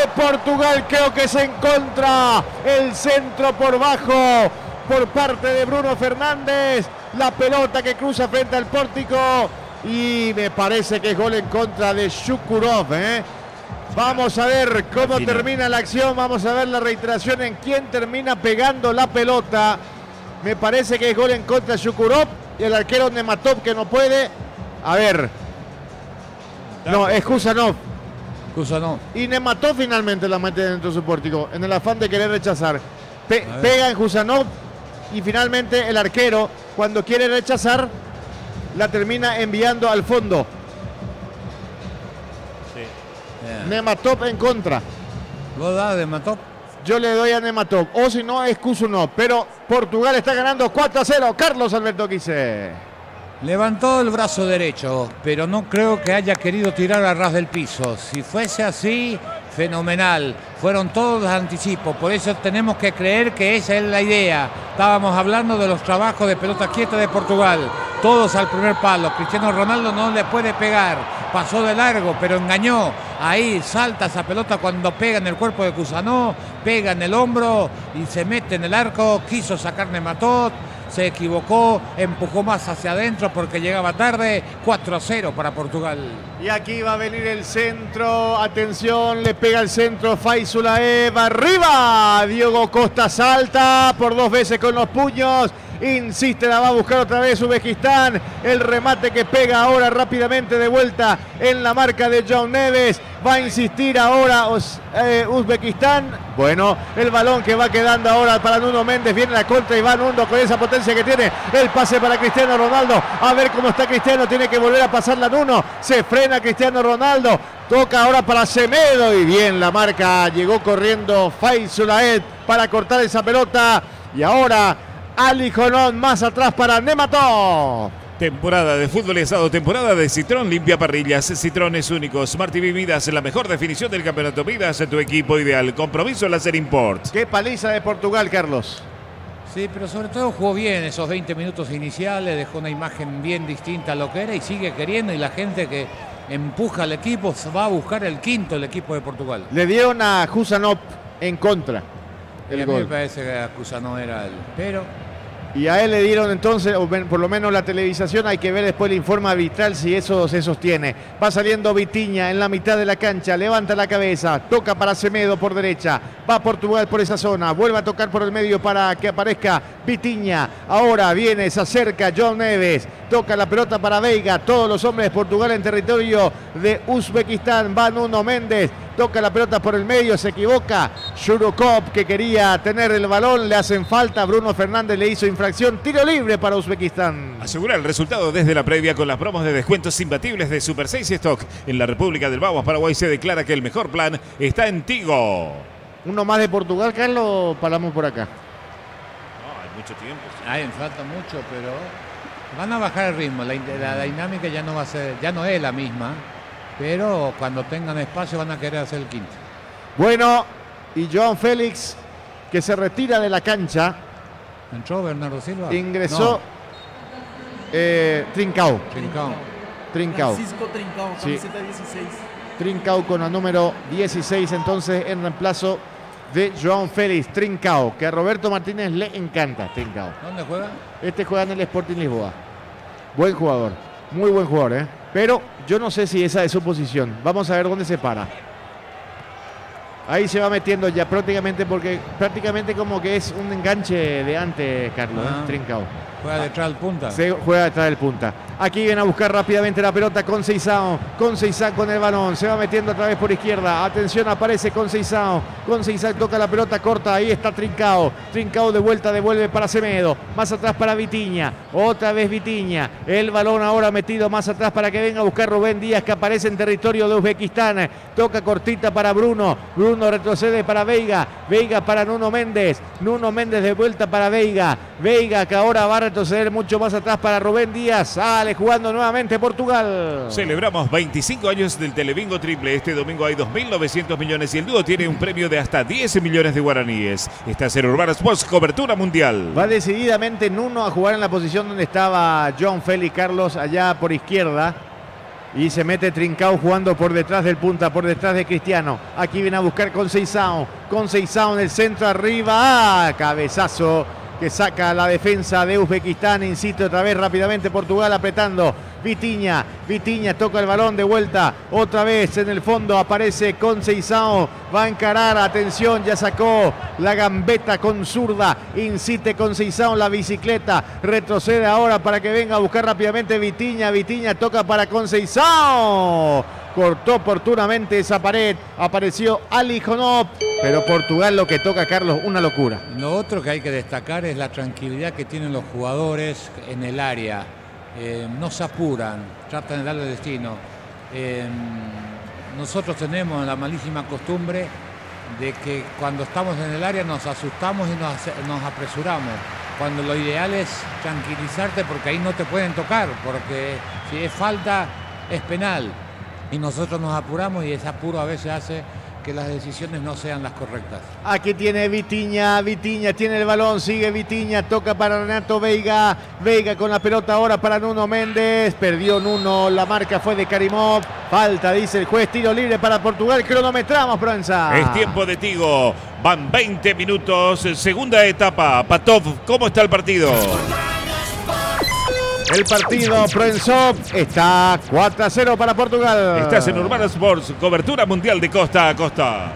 Portugal. Creo que se encontra el centro por bajo por parte de Bruno Fernández. La pelota que cruza frente al pórtico y me parece que es gol en contra de Shukurov. Vamos a ver cómo termina la acción. Vamos a ver la reiteración en quién termina pegando la pelota. Me parece que es gol en contra de Shukurov y el arquero Nematov que no puede. A ver. No, es Kusanov. Y Nematov finalmente la mete dentro de su pórtico en el afán de querer rechazar. Pega en Kusanov y finalmente el arquero, cuando quiere rechazar, la termina enviando al fondo. Nematov en contra. ¿Lo da Nematov? Yo le doy a Nematov. O si no, es Kusunov. Pero Portugal está ganando 4-0. Carlos Alberto Quise. Levantó el brazo derecho, pero no creo que haya querido tirar a ras del piso. Si fuese así, fenomenal. Fueron todos los anticipos. Por eso tenemos que creer que esa es la idea. Estábamos hablando de los trabajos de pelota quieta de Portugal. Todos al primer palo. Cristiano Ronaldo no le puede pegar. Pasó de largo, pero engañó. Ahí salta esa pelota cuando pega en el cuerpo de Kusanov, pega en el hombro y se mete en el arco. Quiso sacar Nematov, se equivocó, empujó más hacia adentro porque llegaba tarde. 4-0 para Portugal. Y aquí va a venir el centro. Atención, le pega el centro Faizulaev. Arriba. Diogo Costa salta por 2 veces con los puños. Insiste, la va a buscar otra vez Uzbekistán. El remate que pega ahora rápidamente de vuelta en la marca de John Neves. Va a insistir ahora Uzbekistán. Bueno, el balón que va quedando ahora para Nuno Méndez. Viene la contra y va Nuno con esa potencia que tiene. El pase para Cristiano Ronaldo. A ver cómo está Cristiano. Tiene que volver a pasarla Nuno. Se frena Cristiano Ronaldo. Toca ahora para Semedo. Y bien la marca. Llegó corriendo Faizulaev para cortar esa pelota. Y ahora Ali Jonón más atrás para Nematov. Temporada de fútbol y asado, temporada de Citroën limpia parrillas, Citrones únicos, Martí Vidas, la mejor definición del campeonato. Vidas, tu equipo ideal. Compromiso Láser Import. Qué paliza de Portugal, Carlos. Sí, pero sobre todo jugó bien esos 20 minutos iniciales, dejó una imagen bien distinta a lo que era y sigue queriendo, y la gente que empuja al equipo va a buscar el quinto, el equipo de Portugal. Le dieron a Kusanov en contra. A mí me parece que Kusanov era el... Pero... Y a él le dieron entonces, o por lo menos la televisación, hay que ver después el informe arbitral si eso se sostiene. Va saliendo Vitinha en la mitad de la cancha, levanta la cabeza, toca para Semedo por derecha, va Portugal por esa zona, vuelve a tocar por el medio para que aparezca Vitinha. Ahora viene, se acerca John Neves, toca la pelota para Veiga, todos los hombres de Portugal en territorio de Uzbekistán. Va Nuno Méndez, toca la pelota por el medio, se equivoca Shurukov, que quería tener el balón, le hacen falta, Bruno Fernández le hizo infracción, tiro libre para Uzbekistán. Asegura el resultado desde la previa con las promos de descuentos imbatibles de Super 6 Stock. En la República del Baguas, Paraguay, se declara que el mejor plan está en Tigo. Uno más de Portugal, Carlos, paramos por acá. No, hay mucho tiempo. Sí. Hay falta mucho, pero van a bajar el ritmo, la dinámica ya no va a ser, ya no es la misma. Pero cuando tengan espacio van a querer hacer el quinto. Bueno, y João Félix, que se retira de la cancha. ¿Entró Bernardo Silva? Ingresó Trincao. Francisco Trincao, camiseta 16. Trincao con la número 16, entonces en reemplazo de João Félix. Trincao, que a Roberto Martínez le encanta. Trincao. ¿Dónde juega? Este juega en el Sporting Lisboa. Buen jugador, muy buen jugador, pero yo no sé si esa es su posición. Vamos a ver dónde se para. Ahí se va metiendo ya prácticamente, porque prácticamente como que es un enganche de antes, Carlos, Trincao. Juega detrás del punta. Se juega detrás del punta. Aquí viene a buscar rápidamente la pelota Conceição. Conceição con el balón. Se va metiendo otra vez por izquierda. Atención, aparece Conceição. Conceição toca la pelota corta. Ahí está Trincao. Trincao de vuelta, devuelve para Semedo. Más atrás para Vitinha. Otra vez Vitinha. El balón ahora metido más atrás para que venga a buscar Rubén Díaz, que aparece en territorio de Uzbekistán. Toca cortita para Bruno. Bruno retrocede para Veiga. Veiga para Nuno Méndez. Nuno Méndez de vuelta para Veiga. Veiga que ahora va a retroceder mucho más atrás para Rubén Díaz. Sale jugando nuevamente Portugal. Celebramos 25 años del Telebingo Triple. Este domingo hay 2.900 millones y el dúo tiene un premio de hasta 10 millones de guaraníes. Estás en Urbana Sports, cobertura mundial. Va decididamente Nuno a jugar en la posición donde estaba João Félix, Carlos, allá por izquierda. Y se mete Trincao jugando por detrás del punta, por detrás de Cristiano. Aquí viene a buscar Conceição. Conceição en el centro arriba. Cabezazo que saca la defensa de Uzbekistán. Insiste otra vez rápidamente Portugal apretando. Vitinha toca el balón de vuelta. Otra vez en el fondo aparece Conceição. Va a encarar, atención, ya sacó la gambeta con zurda. Insiste Conceição, la bicicleta. Retrocede ahora para que venga a buscar rápidamente Vitinha. Vitinha toca para Conceição. Cortó oportunamente esa pared. Apareció Ali Jonop. Pero Portugal lo que toca, Carlos, una locura. Lo otro que hay que destacar es la tranquilidad que tienen los jugadores en el área. No se apuran, tratan de darle destino. Nosotros tenemos la malísima costumbre de que cuando estamos en el área nos asustamos y nos apresuramos. Cuando lo ideal es tranquilizarte porque ahí no te pueden tocar, porque si es falta es penal. Y nosotros nos apuramos y ese apuro a veces hace que las decisiones no sean las correctas. Aquí tiene Vitinha tiene el balón, sigue Vitinha, toca para Renato Veiga. Veiga con la pelota ahora para Nuno Méndez. Perdió Nuno, la marca fue de Karimov. Falta, dice el juez, tiro libre para Portugal. Cronometramos, Proenza. Es tiempo de Tigo. Van 20 minutos, segunda etapa. Patov, ¿cómo está el partido? El partido, Proenzop, está 4-0 para Portugal. Estás en Urbana Sports, cobertura mundial de costa a costa.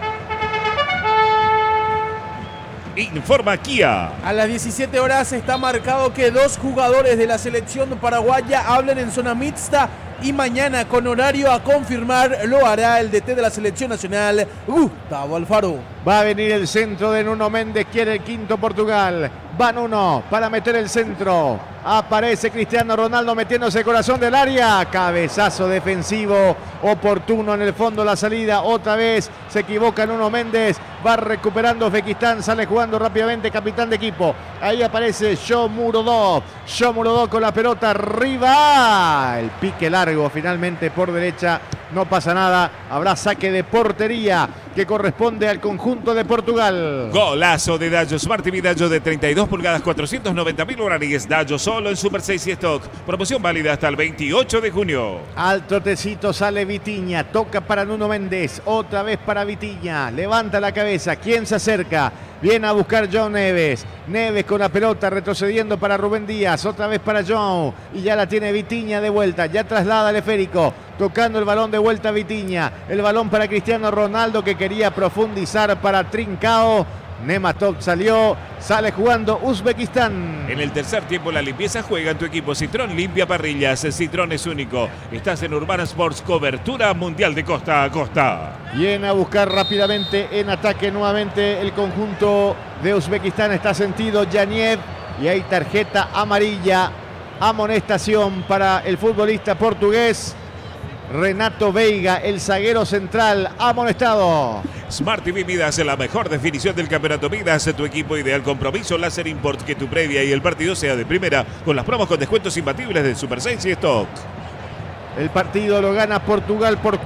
Informa Kia. A las 17 horas está marcado que 2 jugadores de la selección paraguaya hablen en zona mixta y mañana con horario a confirmar lo hará el DT de la selección nacional, Gustavo Alfaro. Va a venir el centro de Nuno Méndez, quiere el quinto Portugal. Va Nuno para meter el centro. Aparece Cristiano Ronaldo metiéndose corazón del área. Cabezazo defensivo oportuno en el fondo la salida. Otra vez se equivoca Nuno Méndez. Va recuperando Uzbekistán. Sale jugando rápidamente capitán de equipo. Ahí aparece Shomurodov. Shomurodov con la pelota arriba. El pique largo finalmente por derecha. No pasa nada. Habrá saque de portería que corresponde al conjunto de Portugal. Golazo de Dallo Smart TV Dallo de 32 pulgadas, 490.000 guaraníes. Dallo solo en Super 6 y Stock. Promoción válida hasta el 28 de junio. Al trotecito sale Vitinha. Toca para Nuno Méndez. Otra vez para Vitinha. Levanta la cabeza. ¿Quién se acerca? Viene a buscar João Neves. Neves con la pelota retrocediendo para Rubén Díaz. Otra vez para João. Y ya la tiene Vitinha de vuelta. Ya traslada el esférico. Tocando el balón de vuelta Vitinha. El balón para Cristiano Ronaldo que quería profundizar para Trincao. Nematov sale jugando Uzbekistán. En el tercer tiempo la limpieza juega en tu equipo. Citrón limpia parrillas. Citrón es único. Estás en Urbana Sports, cobertura mundial de costa a costa. Viene a buscar rápidamente en ataque nuevamente el conjunto de Uzbekistán. Está sentido Yaniev y hay tarjeta amarilla. Amonestación para el futbolista portugués. Renato Veiga, el zaguero central, amonestado. Smart TV Midas, la mejor definición del campeonato Midas, tu equipo ideal compromiso, láser import, que tu previa y el partido sea de primera, con las promos con descuentos imbatibles de Super 6 y Stock. El partido lo gana Portugal por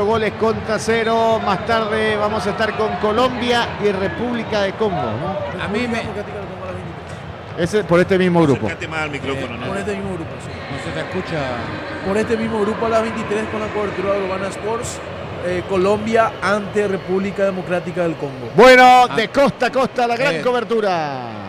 4-0. Más tarde vamos a estar con Colombia y República de Congo, ¿no? A mí me... Ese por este mismo grupo. Acércate más al micrófono, ¿no? Por este mismo grupo, sí. No se te escucha. Por este mismo grupo a las 23 con la cobertura de Urbana Sports. Colombia ante República Democrática del Congo. Bueno, de costa a costa la gran cobertura.